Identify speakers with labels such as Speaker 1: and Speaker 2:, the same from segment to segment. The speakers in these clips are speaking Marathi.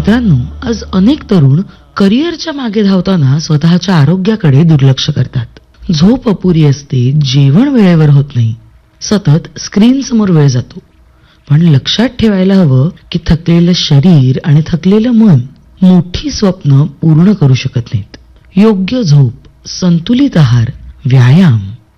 Speaker 1: मित्रांनो, आज अनेक तरुण करिअरच्या मागे धावताना स्वतःच्या आरोग्याकडे दुर्लक्ष करतात. झोप अपुरी असते, जेवण वेळेवर होत नाही, सतत स्क्रीन समोर वेळ जातो. पण लक्षात ठेवायला हवं की थकलेलं शरीर आणि थकलेलं मन मोठी स्वप्न पूर्ण करू शकत नाहीत. योग्य झोप, संतुलित आहार, व्यायाम,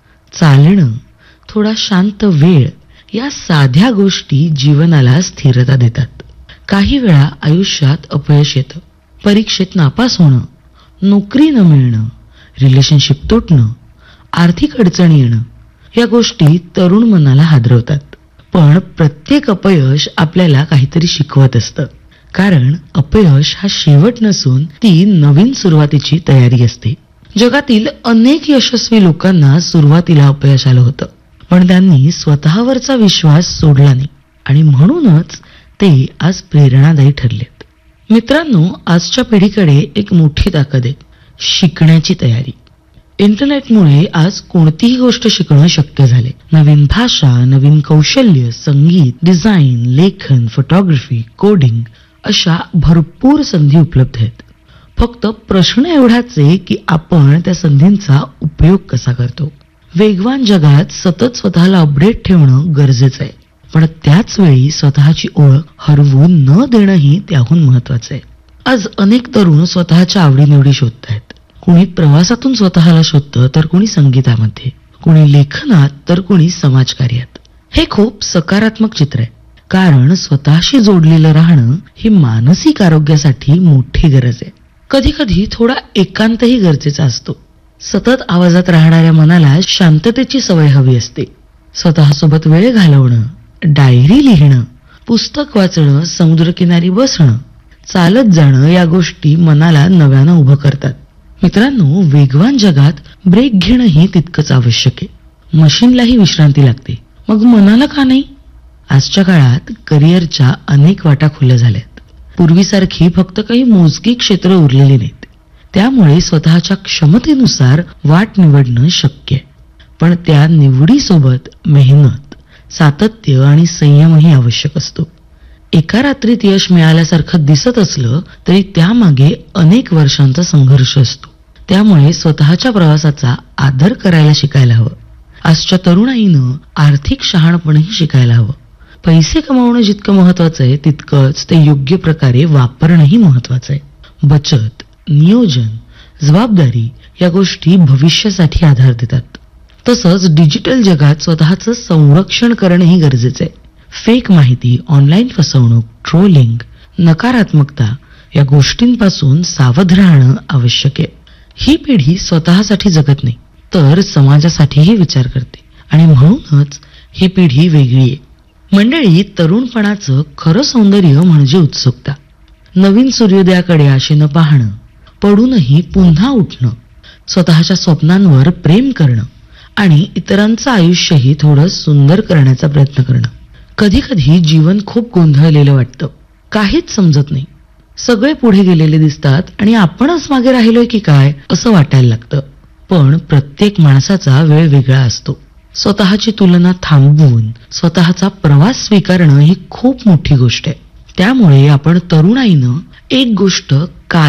Speaker 1: चालणं, थोडा शांत वेळ या साध्या गोष्टी जीवनाला स्थिरता देतात. काही वेळा आयुष्यात अपयश येतं, परीक्षेत नापास होणं, नोकरी न मिळणं, रिलेशनशिप तुटणं, आर्थिक अडचणी येणं या गोष्टी तरुण मनाला हादरवतात. पण प्रत्येक अपयश आपल्याला काहीतरी शिकवत असतं. कारण अपयश हा शेवट नसून ती नवीन सुरुवातीची तयारी असते. जगातील अनेक यशस्वी लोकांना सुरुवातीला अपयश आलं होतं, पण त्यांनी स्वतःवरचा विश्वास सोडला नाही आणि म्हणूनच ते आज प्रेरणादायी ठरलेत. मित्रांनो, आजच्या पिढीकडे एक मोठी ताकद आहे, शिकण्याची तयारी. इंटरनेटमुळे आज कोणतीही गोष्ट शिकणं शक्य झाले. नवीन भाषा, नवीन कौशल्य, संगीत, डिझाईन, लेखन, फोटोग्राफी, कोडिंग अशा भरपूर संधी उपलब्ध आहेत. फक्त प्रश्न एवढाच आहे की आपण त्या संधींचा उपयोग कसा करतो. वेगवान जगात सतत स्वतःला अपडेट ठेवणं गरजेचं आहे, पण त्याच वेळी स्वतःची ओळख हरवून न देणंही त्याहून महत्वाचं आहे. आज अनेक तरुण स्वतःच्या आवडीनिवडी शोधत आहेत. कुणी प्रवासातून स्वतःला शोधतं, तर कुणी संगीतामध्ये, कुणी लेखनात, तर कुणी समाजकार्यात. हे खूप सकारात्मक चित्र आहे, कारण स्वतःशी जोडलेलं राहणं ही मानसिक आरोग्यासाठी मोठी गरज आहे. कधी कधी थोडा एकांतही गरजेचा असतो. सतत आवाजात राहणाऱ्या मनाला शांततेची सवय हवी असते. स्वतःसोबत वेळ घालवणं, डायरी लिहिणं, पुस्तक वाचणं, समुद्रकिनारी बसणं, चालत जाणं या गोष्टी मनाला नव्यानं उभं करतात. मित्रांनो, वेगवान जगात ब्रेक घेणंही तितकंच आवश्यक आहे. मशीनलाही विश्रांती लागते, मग मनाला का नाही? आजच्या काळात करिअरच्या अनेक वाटा खुल्या झाल्यात. पूर्वीसारखी फक्त काही मोजकी क्षेत्र उरलेली नाहीत. त्यामुळे स्वतःच्या क्षमतेनुसार वाट निवडणं शक्य आहे. पण त्या निवडीसोबत मेहनत, सातत्य आणि संयमही आवश्यक असतो. एका रात्रीत यश मिळाल्यासारखं दिसत असलं तरी त्यामागे अनेक वर्षांचा संघर्ष असतो. त्यामुळे स्वतःच्या प्रवासाचा आदर करायला शिकायला हवं. आजच्या तरुणाईनं आर्थिक शहाणपणही शिकायला हवं. पैसे कमावणं जितकं महत्वाचं आहे, तितकंच ते योग्य प्रकारे वापरणंही महत्वाचं आहे. बचत, नियोजन, जबाबदारी या गोष्टी भविष्यासाठी आधार देतात. तसंच डिजिटल जगात स्वतःचं संरक्षण करणंही गरजेचं आहे. फेक माहिती, ऑनलाईन फसवणूक, ट्रोलिंग, नकारात्मकता या गोष्टींपासून सावध राहणं आवश्यक आहे. ही पिढी स्वतःसाठी जगत नाही, तर समाजासाठीही विचार करते आणि म्हणूनच ही पिढी वेगळी आहे. मंडळी, तरुणपणाचं खरं सौंदर्य म्हणजे उत्सुकता. नवीन सूर्योदयाकडे आशेनं पाहणं, पडूनही पुन्हा उठणं, स्वतःच्या स्वप्नांवर प्रेम करणं आणि इतरांचं आयुष्यही थोडं सुंदर करण्याचा प्रयत्न करणं. कधी कधी जीवन खूप गोंधळलेलं वाटतं, काहीच समजत नाही. सगळे पुढे गेलेले दिसतात आणि आपणच मागे राहिलोय की काय असं वाटायला लागतं. पण प्रत्येक माणसाचा वेळ वेगळा असतो. स्वतःची तुलना थांबवून स्वतःचा प्रवास स्वीकारणं ही खूप मोठी गोष्ट आहे. त्यामुळे आपण तरुणाईनं एक गोष्ट